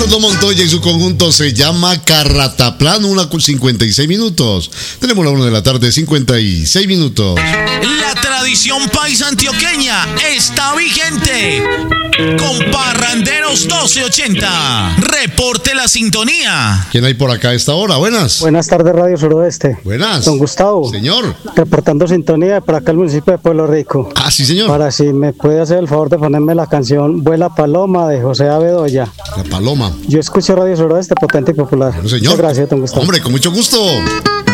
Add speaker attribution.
Speaker 1: Eduardo Montoya y su conjunto se llama Carrataplan, 1:56. Tenemos la 1 de la tarde, 56 minutos.
Speaker 2: La tradición paisa antioqueña está vigente. Con Parranderos 1280. Reporte la sintonía.
Speaker 1: ¿Quién hay por acá a esta hora? Buenas.
Speaker 3: Buenas tardes, Radio Suroeste.
Speaker 1: Buenas.
Speaker 3: Don Gustavo.
Speaker 1: Señor.
Speaker 3: Reportando sintonía para acá el municipio de Pueblo Rico.
Speaker 1: Ah, sí, señor.
Speaker 3: Para si me puede hacer el favor de ponerme la canción Vuela Paloma de José Bedoya.
Speaker 1: La Paloma.
Speaker 3: Yo escucho Radio Suroeste, potente y popular.
Speaker 1: Bueno, señor.
Speaker 3: Muchas gracias, don Gustavo.
Speaker 1: Hombre, con mucho gusto.